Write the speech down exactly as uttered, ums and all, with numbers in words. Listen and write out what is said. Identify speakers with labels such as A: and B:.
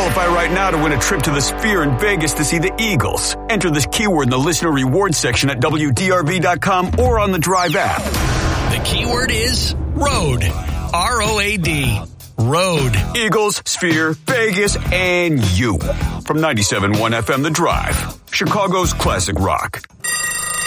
A: Qualify right now to win a trip to the Sphere in Vegas to see the Eagles. Enter this keyword in the listener rewards section at W D R V dot com or on the Drive app.
B: The keyword is road. R O A D. Road.
A: Eagles, Sphere, Vegas, and you. From ninety-seven point one F M The Drive, Chicago's classic rock.